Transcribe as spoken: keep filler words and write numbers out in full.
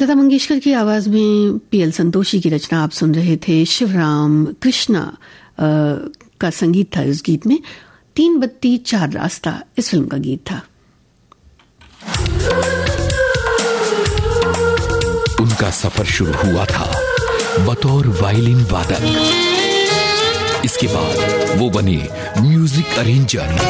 लता मंगेशकर की आवाज में पीएल संतोषी की रचना आप सुन रहे थे। शिवराम कृष्णा आ, का संगीत था इस गीत में। तीन बत्ती चार रास्ता इस फिल्म का गीत था। उनका सफर शुरू हुआ था बतौर वायलिन वादक। इसके बाद वो बने म्यूजिक अरेंजर।